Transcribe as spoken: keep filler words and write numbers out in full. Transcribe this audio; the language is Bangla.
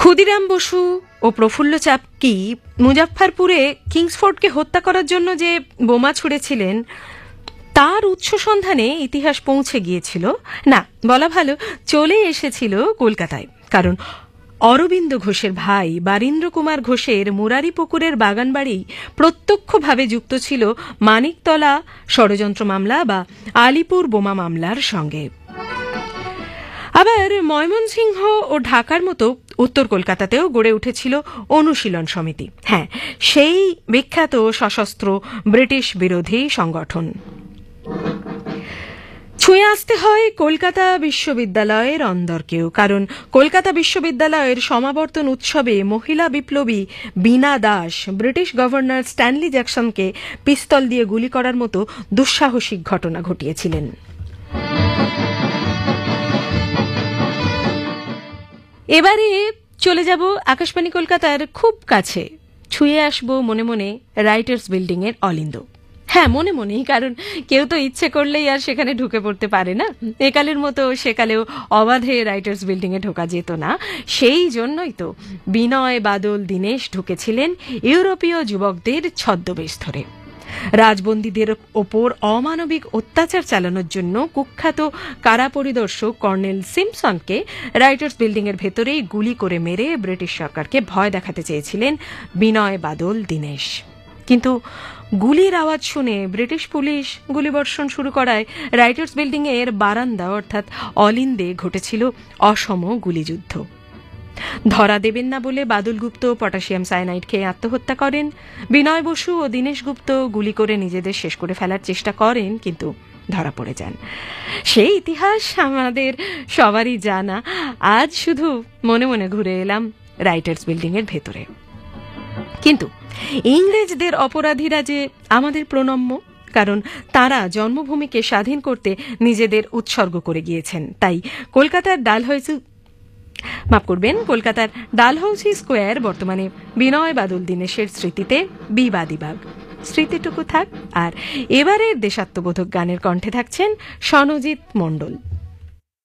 ক্ষুদিরাম বসু ও প্রফুল্ল চাকি মুজাফফরপুরে কিংসফোর্ডকে হত্যা করার জন্য যে বোমা ছুঁড়েছিলেন তার উৎস সন্ধানে ইতিহাস পৌঁছে গিয়েছিল, না বলা ভালো চলে এসেছিল কলকাতায়। কারণ অরবিন্দ ঘোষের ভাই বারীন্দ্র কুমার ঘোষের মুরারিপুকুরের বাগানবাড়ি প্রত্যক্ষভাবে যুক্ত ছিল মানিকতলা ষড়যন্ত্র মামলা বা আলিপুর বোমা মামলার সঙ্গে। আবার ময়মনসিংহ ও ঢাকার মতো উত্তর কলকাতাতেও গড়ে উঠেছিল অনুশীলন সমিতি, হ্যাঁ সেই বিখ্যাত সশস্ত্র ব্রিটিশ বিরোধী সংগঠন। ছুঁয়ে আসতে হয় কলকাতা বিশ্ববিদ্যালয়ের অন্দরকেও, কারণ কলকাতা বিশ্ববিদ্যালয়ের সমাবর্তন উৎসবে মহিলা বিপ্লবী বীণা দাস ব্রিটিশ গভর্নর স্ট্যানলি জ্যাকসনকে পিস্তল দিয়ে গুলি করার মতো দুঃসাহসিক ঘটনা ঘটিয়েছিলেন। এবারে চলে যাব আকাশবাণী কলকাতার খুব কাছে, ছুঁয়ে আসবো মনে মনে রাইটার্স বিল্ডিং এর অলিন্দ। হ্যাঁ মনে মনেই, কারণ কেউ তো ইচ্ছে করলেই আর সেখানে ঢুকে পড়তে পারে না। একালের মতো সেকালেও অবাধে রাইটার্স বিল্ডিং এ ঢোকা যেত না। সেই জন্যই তো বিনয় বাদল দীনেশ ঢুকেছিলেন ইউরোপীয় যুবকদের ছদ্মবেশ ধরে। রাজবন্দীদের ওপর অমানবিক অত্যাচার চালানোর জন্য কুখ্যাত কারা পরিদর্শক কর্নেল সিম্পসনকে রাইটার্স বিল্ডিং এর ভেতরেই গুলি করে মেরে ব্রিটিশ সরকারকে ভয় দেখাতে চেয়েছিলেন বিনয় বাদল দীনেশ। কিন্তু গুলির আওয়াজ শুনে ব্রিটিশ পুলিশ গুলিবর্ষণ শুরু করায় রাইটার্স বিল্ডিং এর বারান্দা অর্থাৎ অলিন্দে ঘটেছিল অসম গুলিযুদ্ধ। ধরা দেবেন না বলে বাদল গুপ্ত পটাশিয়াম সায়ানাইড খেয়ে আত্মহত্যা করেন। বিনয় বসু ও দীনেশ গুপ্ত গুলি করে নিজেদের শেষ করে ফেলার চেষ্টা করেন, কিন্তু ধরা পড়ে যান। সেই ইতিহাস আমাদের সবারই জানা। আজ শুধু মনে মনে ঘুরে এলাম রাইটার্স বিল্ডিং এর ভেতরে। কিন্তু ইংরেজদের অপরাধীরা যে আমাদের প্রণম্য, কারণ তারা জন্মভূমিকে স্বাধীন করতে নিজেদের উৎসর্গ করে গিয়েছেন। তাই কলকাতার ডালহৌসি মাফ করবেন কলকাতার ডালহৌসি স্কোয়ার বর্তমানে বিনয় বাদল দীনেশের স্মৃতিতে বিবাদীবাগ। স্মৃতিটুকু থাক। আর এবারের দেশাত্মবোধক গানের কণ্ঠে থাকছেন সনজিৎ মণ্ডল।